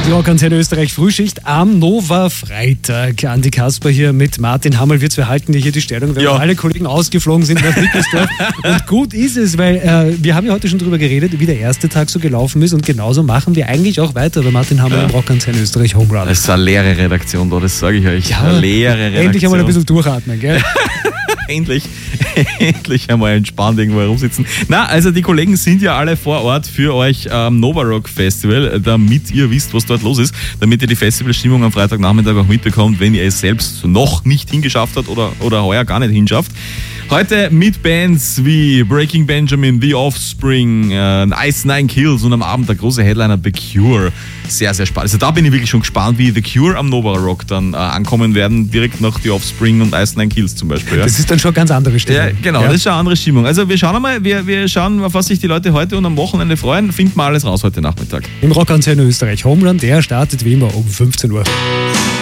Die Rockantenne Österreich Frühschicht am Nova Freitag. Andi Kasper hier mit Martin Hammerl. Wir halten hier die Stellung, weil alle Kollegen ausgeflogen sind nach Nickelsdorf. Und gut ist es, weil wir haben ja heute schon darüber geredet, wie der erste Tag so gelaufen ist und genauso machen wir eigentlich auch weiter bei Martin Hammerl im Rockantenne Österreich Home Run. Das ist eine leere Redaktion da, das sage ich euch. Ja, eine leere Redaktion. Endlich einmal ein bisschen durchatmen, gell? Endlich einmal entspannt irgendwo herumsitzen. Na, also die Kollegen sind ja alle vor Ort für euch am Nova Rock Festival, damit ihr wisst, was dort los ist, damit ihr die Festivalstimmung am Freitagnachmittag auch mitbekommt, wenn ihr es selbst noch nicht hingeschafft habt oder heuer gar nicht hinschafft. Heute mit Bands wie Breaking Benjamin, The Offspring, Ice Nine Kills und am Abend der große Headliner The Cure. Sehr, sehr spannend. Also da bin ich wirklich schon gespannt, wie The Cure am Nova Rock dann ankommen werden, direkt nach The Offspring und Ice Nine Kills zum Beispiel. Ja. Das ist dann schon eine ganz andere Stimmung. Ja, genau, das ist schon eine andere Stimmung. Also wir schauen einmal, wir schauen, auf was sich die Leute heute und am Wochenende freuen. Finden wir alles raus heute Nachmittag. Im Rockantenne Österreich Home Run, der startet wie immer um 15 Uhr.